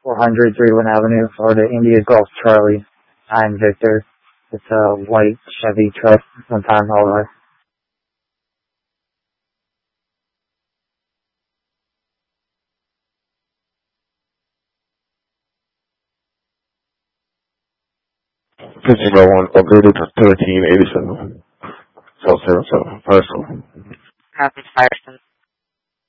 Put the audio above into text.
400 31 Avenue, Florida, India Golf Charlie 9 Victor. It's a white Chevy truck, one-time hauler. Fifteen by one upgraded to 1387. So 77. First one. Copy, Firestone.